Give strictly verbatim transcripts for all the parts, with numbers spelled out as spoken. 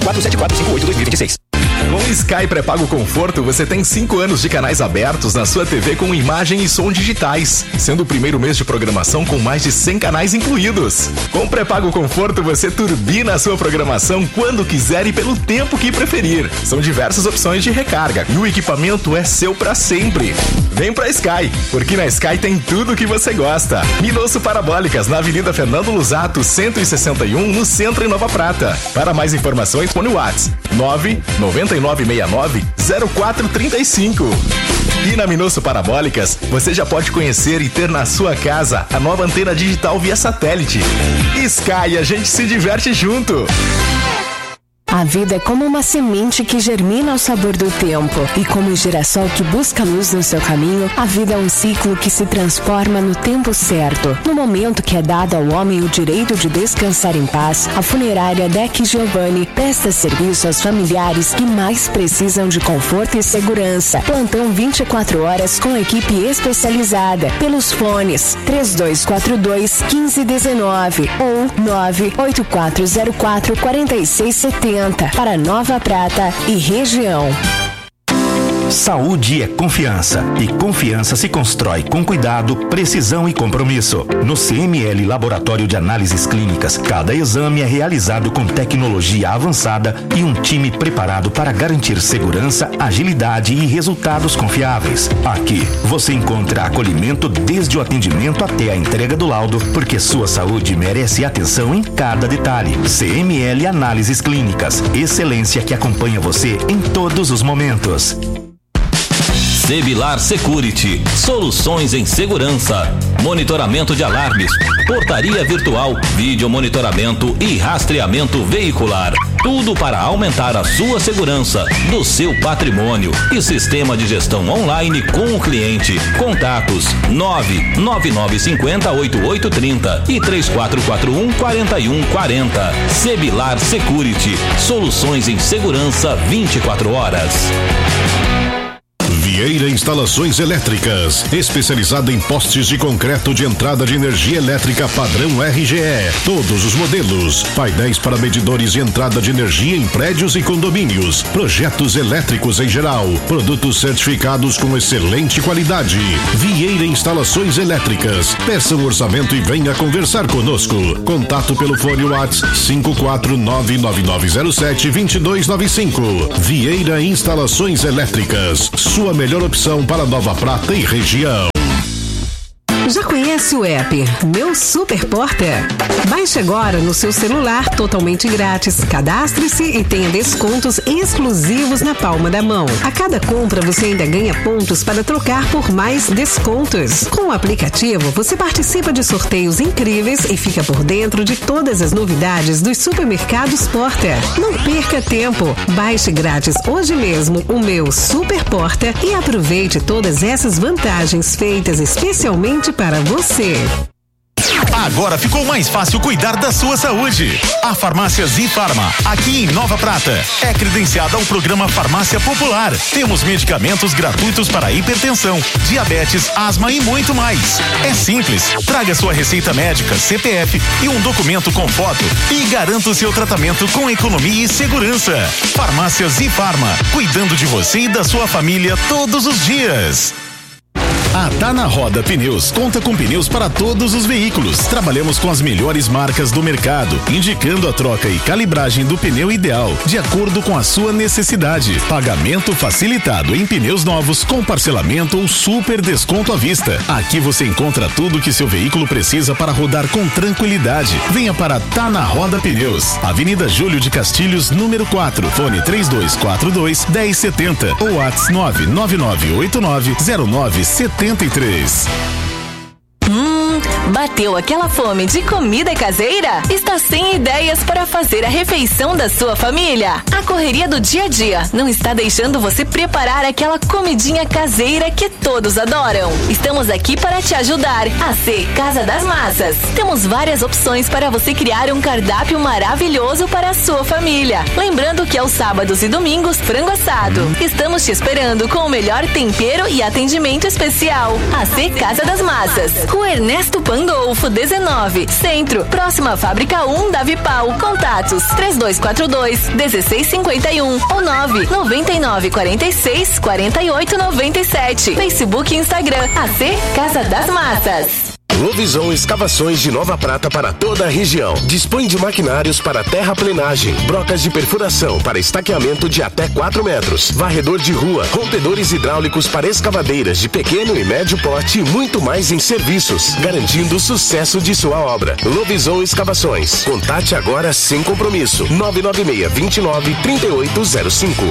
quatro sete quatro cinco oito dois mil e vinte e seis. Com o Sky Pré-Pago Conforto, você tem cinco anos de canais abertos na sua T V com imagem e som digitais, sendo o primeiro mês de programação com mais de cem canais incluídos. Com o Pré-Pago Conforto, você turbina a sua programação quando quiser e pelo tempo que preferir. São diversas opções de recarga e o equipamento é seu pra sempre. Vem pra Sky, porque na Sky tem tudo que você gosta. Minosso Parabólicas, na Avenida Fernando Lusato, cento e sessenta e um, no centro, em Nova Prata. Para mais informações, põe o WhatsApp nove nove nove seis nove zero quatro três cinco. E na Minosso Parabólicas, você já pode conhecer e ter na sua casa a nova antena digital via satélite. Sky, a gente se diverte junto. A vida é como uma semente que germina ao sabor do tempo. E como o girassol que busca luz no seu caminho, a vida é um ciclo que se transforma no tempo certo. No momento que é dado ao homem o direito de descansar em paz, a funerária Deck Giovanni presta serviço aos familiares que mais precisam de conforto e segurança. Plantão vinte e quatro horas com equipe especializada. Pelos fones três dois quatro dois, um cinco um nove ou nove oito quatro zero quatro, quatro seis sete zero para Nova Prata e região. Saúde é confiança, e confiança se constrói com cuidado, precisão e compromisso. No C M L Laboratório de Análises Clínicas, cada exame é realizado com tecnologia avançada e um time preparado para garantir segurança, agilidade e resultados confiáveis. Aqui, você encontra acolhimento desde o atendimento até a entrega do laudo, porque sua saúde merece atenção em cada detalhe. C M L Análises Clínicas, excelência que acompanha você em todos os momentos. Sebilar Security, soluções em segurança, monitoramento de alarmes, portaria virtual, vídeo monitoramento e rastreamento veicular. Tudo para aumentar a sua segurança do seu patrimônio e sistema de gestão online com o cliente. Contatos nove nove nove cinco zero oito oito três zero e três quatro quatro um, quatro um quatro zero. Sebilar Security, soluções em segurança vinte e quatro horas. Vieira Instalações Elétricas, especializada em postes de concreto de entrada de energia elétrica padrão R G E. Todos os modelos, painéis para medidores de entrada de energia em prédios e condomínios, projetos elétricos em geral, produtos certificados com excelente qualidade. Vieira Instalações Elétricas. Peça um orçamento e venha conversar conosco. Contato pelo fone WhatsApp cinco quatro nove nove nove zero sete dois dois nove cinco. Vieira Instalações Elétricas. Sua melhor opção para Nova Prata e região. Já conhece o app Meu Super Porta? Baixe agora no seu celular totalmente grátis. Cadastre-se e tenha descontos exclusivos na palma da mão. A cada compra você ainda ganha pontos para trocar por mais descontos. Com o aplicativo você participa de sorteios incríveis e fica por dentro de todas as novidades dos supermercados Porta. Não perca tempo. Baixe grátis hoje mesmo o Meu Super Porta e aproveite todas essas vantagens feitas especialmente para você. Agora ficou mais fácil cuidar da sua saúde. A Farmácia Zifarma, aqui em Nova Prata, é credenciada ao programa Farmácia Popular. Temos medicamentos gratuitos para hipertensão, diabetes, asma e muito mais. É simples. Traga sua receita médica, C P F e um documento com foto e garanta o seu tratamento com economia e segurança. Farmácia Zifarma, cuidando de você e da sua família todos os dias. A Tá na Roda Pneus conta com pneus para todos os veículos. Trabalhamos com as melhores marcas do mercado, indicando a troca e calibragem do pneu ideal, de acordo com a sua necessidade. Pagamento facilitado em pneus novos, com parcelamento ou super desconto à vista. Aqui você encontra tudo que seu veículo precisa para rodar com tranquilidade. Venha para Tá na Roda Pneus, Avenida Júlio de Castilhos, número quatro, fone três dois quatro dois, um zero sete zero ou WhatsApp nove nove nove oito nove zero nove sete três. Hum, bateu aquela fome de comida caseira? Está sem ideias para fazer a refeição da sua família? A correria do dia a dia não está deixando você preparar aquela comidinha caseira que todos adoram? Estamos aqui para te ajudar. A C Casa das Massas. Temos várias opções para você criar um cardápio maravilhoso para a sua família. Lembrando que aos sábados e domingos, frango assado. Estamos te esperando com o melhor tempero e atendimento especial. A C Casa das Massas. Rua Ernesto Pandolfo dezenove, Centro, próxima à Fábrica um da Vipal. Contatos três dois quatro dois, um seis cinco um ou nove nove nove quatro seis quatro oito nove sete. Facebook e Instagram, A C Casa das Massas. Lovisão Escavações de Nova Prata para toda a região. Dispõe de maquinários para terraplenagem, brocas de perfuração para estaqueamento de até quatro metros, varredor de rua, rompedores hidráulicos para escavadeiras de pequeno e médio porte e muito mais em serviços, garantindo o sucesso de sua obra. Lovisão Escavações. Contate agora sem compromisso. nove nove seis, dois nove, três oito zero cinco.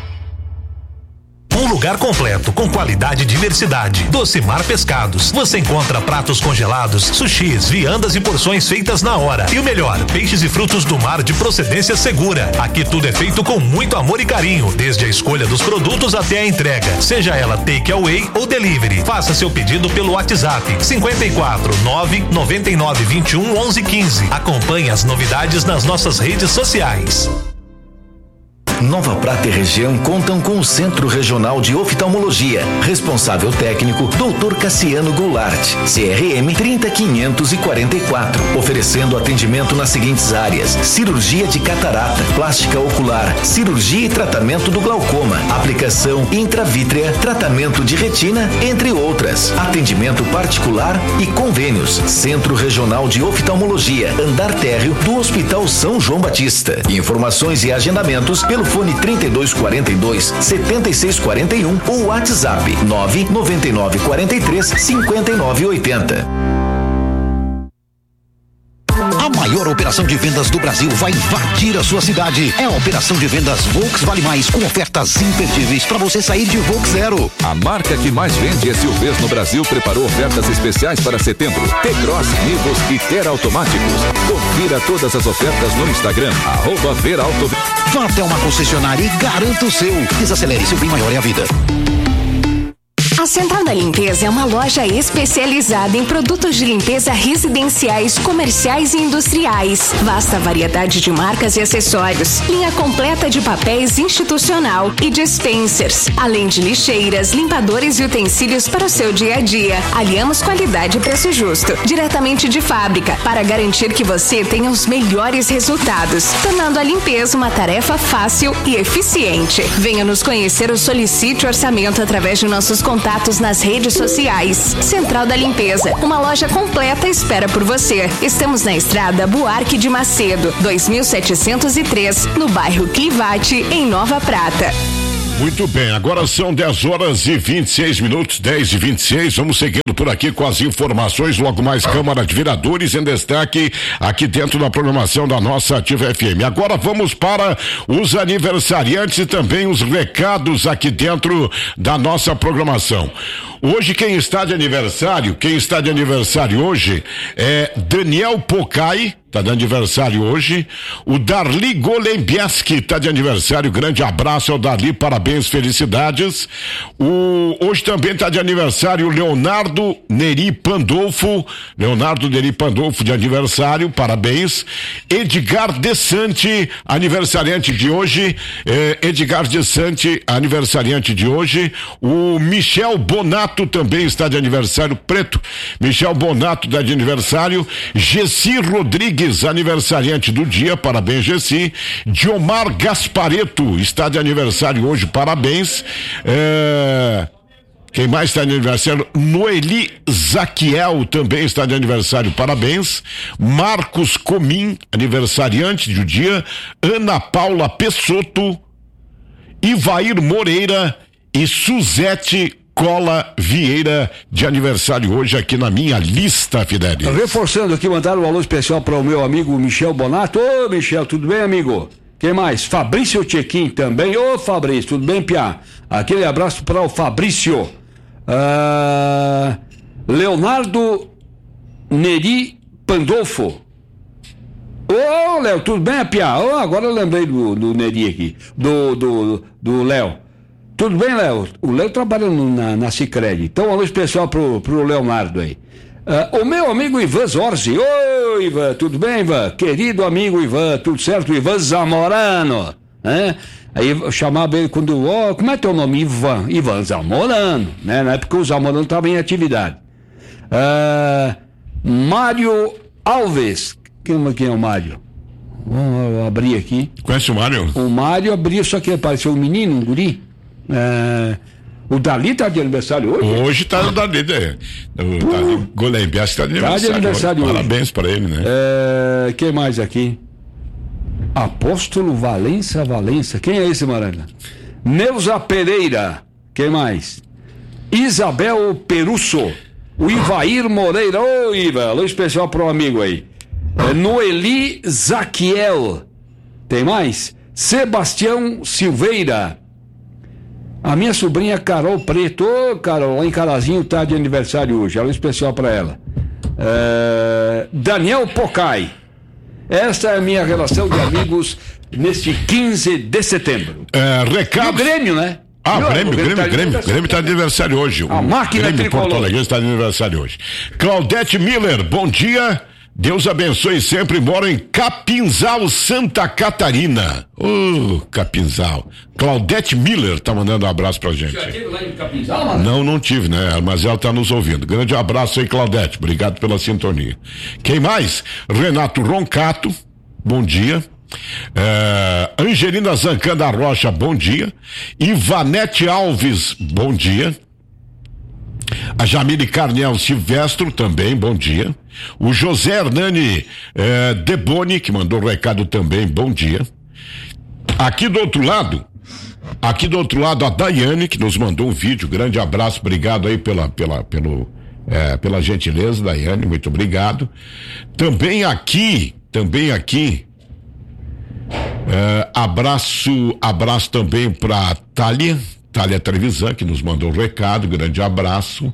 Um lugar completo, com qualidade e diversidade. Docimar Pescados. Você encontra pratos congelados, sushis, viandas e porções feitas na hora. E o melhor, peixes e frutos do mar de procedência segura. Aqui tudo é feito com muito amor e carinho, desde a escolha dos produtos até a entrega. Seja ela take away ou delivery. Faça seu pedido pelo WhatsApp cinco quatro nove nove nove dois um onze quinze. Acompanhe as novidades nas nossas redes sociais. Nova Prata e região contam com o Centro Regional de Oftalmologia. Responsável técnico, doutor Cassiano Goulart, C R M trinta quinhentos e quarenta e quatro. Oferecendo atendimento nas seguintes áreas: cirurgia de catarata, plástica ocular, cirurgia e tratamento do glaucoma, aplicação intravítrea, tratamento de retina, entre outras. Atendimento particular e convênios. Centro Regional de Oftalmologia, andar térreo do Hospital São João Batista. Informações e agendamentos pelo fone trinta e dois quarenta e dois, setenta e seis quarenta e um ou WhatsApp nove nove nove quatro três, cinco nove oito zero. A maior operação de vendas do Brasil vai invadir a sua cidade. É a operação de vendas Volks Vale Mais, com ofertas imperdíveis para você sair de Volks Zero. A marca que mais vende S U Vs no Brasil preparou ofertas especiais para setembro. T-Cross, Nivus e Ter Automáticos. Confira todas as ofertas no Instagram, arroba Ver Auto. Vá até uma concessionária e garanta o seu. Desacelere, seu bem maior é a vida. A Central da Limpeza é uma loja especializada em produtos de limpeza residenciais, comerciais e industriais. Vasta variedade de marcas e acessórios. Linha completa de papéis institucional e dispensers. Além de lixeiras, limpadores e utensílios para o seu dia a dia. Aliamos qualidade e preço justo. Diretamente de fábrica, para garantir que você tenha os melhores resultados. Tornando a limpeza uma tarefa fácil e eficiente. Venha nos conhecer ou solicite orçamento através de nossos contatos nas redes sociais. Central da Limpeza, uma loja completa espera por você. Estamos na estrada Buarque de Macedo, dois mil setecentos e três, no bairro Clivate, em Nova Prata. Muito bem, agora são dez horas e vinte e seis minutos, dez e vinte e seis. Vamos seguindo por aqui com as informações. Logo mais, Câmara de Vereadores em destaque aqui dentro da programação da nossa Ativa F M. Agora vamos para os aniversariantes e também os recados aqui dentro da nossa programação. Hoje quem está de aniversário, quem está de aniversário hoje é Daniel Pocai. Tá de aniversário hoje. O Darli Golembieski tá de aniversário. Grande abraço ao Darli, parabéns, felicidades. O, hoje também tá de aniversário o Leonardo Neri Pandolfo. Leonardo Neri Pandolfo de aniversário, parabéns. Edgar De Sante, aniversariante de hoje. Eh, Edgar De Sante, aniversariante de hoje. O Michel Bonato também está de aniversário, preto. Michel Bonato tá de aniversário. Gessi Rodrigues, aniversariante do dia, parabéns, Gessi. Diomar Gaspareto está de aniversário hoje, parabéns. É... Quem mais está de aniversário? Noeli Zaquiel também está de aniversário, parabéns. Marcos Comim, aniversariante do dia. Ana Paula Pessotto, Ivair Moreira e Suzete Cola Vieira de aniversário hoje aqui na minha lista, Fidelis. Reforçando aqui, mandaram um alô especial para o meu amigo Michel Bonato. Ô, Michel, tudo bem, amigo? Quem mais? Fabrício Tchequim também. Ô, Fabrício, tudo bem, Piá? Aquele abraço para o Fabrício. Uh, Leonardo Neri Pandolfo. Ô, Léo, tudo bem, Piá? Oh, agora eu lembrei do, do Neri aqui, do do, do Léo. Tudo bem, Léo? O Léo trabalha no, na, na Sicredi. Então, um alô especial pro, pro Leonardo aí. Uh, o meu amigo Ivan Zorzi. Ô, Ivan, tudo bem, Ivan? Querido amigo Ivan, tudo certo? Ivan Zamorano, né? Aí eu chamava ele quando, ó, oh, como é teu nome? Ivan. Ivan Zamorano, né? Na época o Zamorano estava em atividade. Uh, Mário Alves. Quem, quem é o Mário? Vamos abrir aqui. Conhece o Mário? O Mário abriu, só que apareceu um menino, um guri. É, o Dali tá de aniversário hoje? Hoje tá o Dali, né? O Dali Golembias tá de aniversário. Tá de aniversário hoje. Parabéns para ele, né? É, quem mais aqui? Apóstolo Valença Valença. Quem é esse, Maranga? Neuza Pereira. Quem mais? Isabel Perusso. O Ivair Moreira. Ô, Iva, alô especial pro amigo aí. É, Noeli Zaquiel. Tem mais? Sebastião Silveira. A minha sobrinha Carol Preto. Ô, Carol, lá em Carazinho tá de aniversário hoje. Alô especial pra ela. É, Daniel Pocai. Esta é a minha relação de amigos neste quinze de setembro. É, recado. E o Grêmio, né? Ah, o Grêmio, Grêmio, Grêmio, Grêmio, Grêmio está de aniversário hoje. A máquina Grêmio tricolor. Porto Alegre está de aniversário hoje. Claudete Miller, bom dia. Deus abençoe sempre. Moro em Capinzal, Santa Catarina. Ô, oh, Capinzal. Claudete Miller tá mandando um abraço pra gente. Já teve lá em Capinzal, mano? Não, não tive, né? Mas ela tá nos ouvindo. Grande abraço aí, Claudete. Obrigado pela sintonia. Quem mais? Renato Roncato, bom dia. É, Angelina Zancanda Rocha, bom dia. Ivanete Alves, bom dia. A Jamile Carniel Silvestro também, bom dia. O José Hernani eh, Deboni, que mandou um recado também, bom dia. Aqui do outro lado, aqui do outro lado, a Daiane, que nos mandou um vídeo, grande abraço, obrigado aí pela, pela, pelo, eh, pela gentileza, Daiane, muito obrigado. Também aqui, também aqui, eh, abraço, abraço também pra Thalia, Thalia Trevisan, que nos mandou um recado, grande abraço.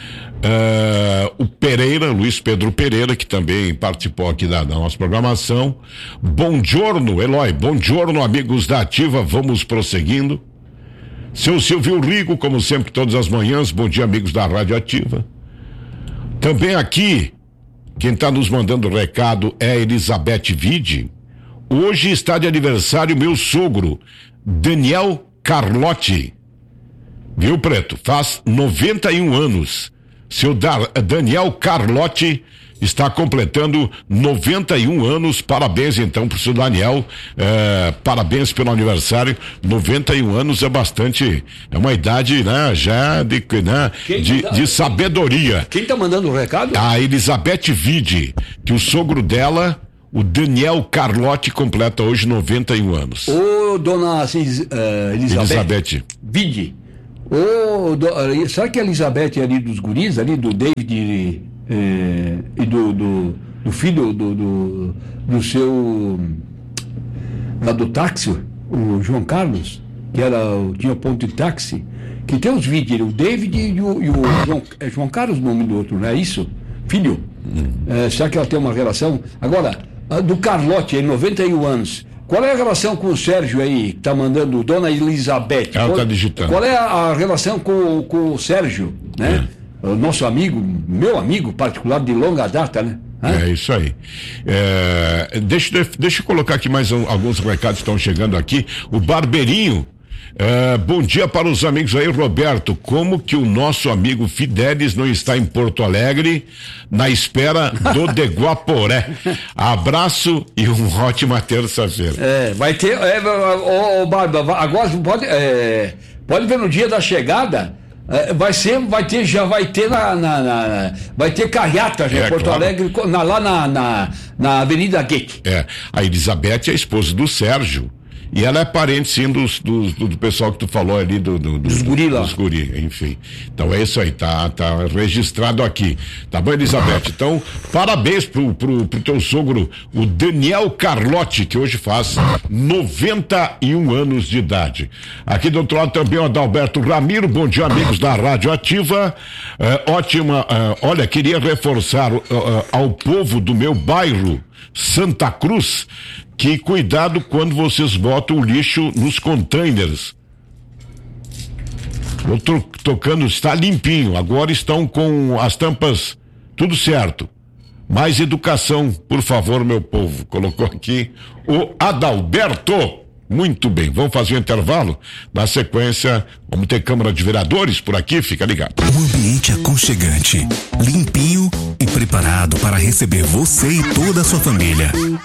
Uh, o Pereira, Luiz Pedro Pereira, que também participou aqui da, da nossa programação. Bom giorno, Eloy, bom giorno, amigos da Ativa, vamos prosseguindo. Seu Silvio Rigo, como sempre, todas as manhãs, bom dia, amigos da Rádio Ativa. Também aqui, quem está nos mandando recado é a Elizabeth Vide. Hoje está de aniversário meu sogro, Daniel Carlotti. Viu, Preto? Faz noventa e um anos. Seu Dar, Daniel Carlotti está completando noventa e um anos. Parabéns, então, pro seu Daniel. É, parabéns pelo aniversário. noventa e um anos é bastante. É uma idade, né? Já de, né, de, tá, de sabedoria. Quem tá mandando o recado? A Elizabeth Vide, que o sogro dela, o Daniel Carlotti, completa hoje noventa e um anos. Ô, dona assim, uh, Elizabeth. Elizabeth. Vide. Ô, do, será que a Elizabeth é ali dos guris, ali do David eh, e do, do, do filho do, do, do seu lá do táxi, o João Carlos, que era, tinha o ponto de táxi, que tem os vídeos, o David e o, e o João, é João Carlos o nome do outro, não é isso? Filho. Hum. É, será que ela tem uma relação? Agora, do Carlotti, em noventa e um anos, qual é a relação com o Sérgio aí, que tá mandando, dona Elizabeth? Ela qual, tá digitando. Qual é a, a relação com, com o Sérgio, né? É. O nosso amigo, meu amigo particular de longa data, né? Hã? É isso aí. É, deixa, deixa eu colocar aqui mais um, alguns recados que estão chegando aqui. O Barbeirinho. É, bom dia para os amigos aí, Roberto. Como que o nosso amigo Fidelis não está em Porto Alegre na espera do de Guaporé? Abraço e uma ótima terça-feira. É, vai ter. É, ô, ô, Barba, agora pode, é, pode ver no dia da chegada. É, vai ser, vai ter, já vai ter na, na, na vai ter carreata já, é, Porto claro. Alegre, na, lá na, na, na Avenida Guete. É, a Elizabeth é a esposa do Sérgio. E ela é parente, sim, dos, dos, do, do pessoal que tu falou ali, do, do, dos do, guri lá. Dos guri, enfim. Então é isso aí, tá, tá registrado aqui. Tá bom, Elizabeth? Então, parabéns pro, pro, pro teu sogro, o Daniel Carlotti, que hoje faz noventa e um anos de idade. Aqui do outro lado também o Adalberto Ramiro, bom dia, amigos da Rádio Ativa. É, ótima, é, olha, queria reforçar uh, uh, ao povo do meu bairro, Santa Cruz, que cuidado quando vocês botam o lixo nos containers. Eu tô tocando, está limpinho, agora estão com as tampas tudo certo. Mais educação, por favor, meu povo. Colocou aqui o Adalberto. Muito bem, vamos fazer um intervalo. Na sequência, vamos ter Câmara de Vereadores por aqui, fica ligado. Um ambiente aconchegante, limpinho e preparado para receber você e toda a sua família.